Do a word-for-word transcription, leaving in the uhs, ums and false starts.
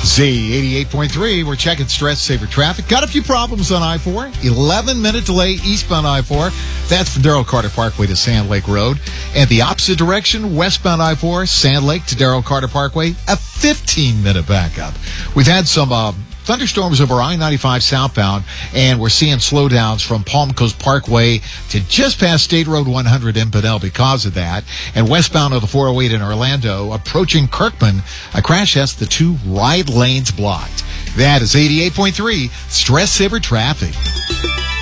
Z eighty-eight point three, we're checking stress saver traffic. Got a few problems on I four. eleven minute delay eastbound I four. That's from Darrell Carter Parkway to Sand Lake Road. And the opposite direction, westbound I four, Sand Lake to Darrell Carter Parkway, a fifteen minute backup. We've had some uh, thunderstorms over I ninety-five southbound, and we're seeing slowdowns from Palm Coast Parkway to just past State Road one hundred in Pinell because of that. And westbound of the four oh eight in Orlando, approaching Kirkman, a crash has the two right lanes blocked. That is eighty-eight point three Stress Saver Traffic.